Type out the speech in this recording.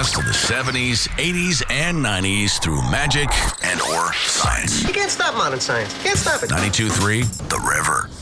best of the 70s, 80s, and 90s through magic and or science. You can't stop modern science. Can't stop it. 92.3 The River.